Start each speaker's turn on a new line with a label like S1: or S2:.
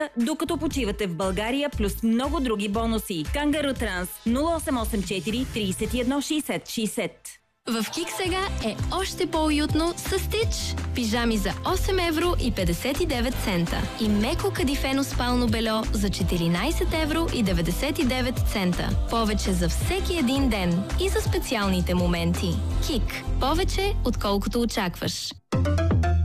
S1: докато почивате в България, плюс много други бонуси. Кангару Транс 0884 31 60 60.
S2: В Кик сега е още по-уютно с Стич. Пижами за 8 евро и 59 цента. И меко кадифено спално бельо за 14 евро и 99 цента. Повече за всеки един ден и за специалните моменти. Кик. Повече, отколкото очакваш.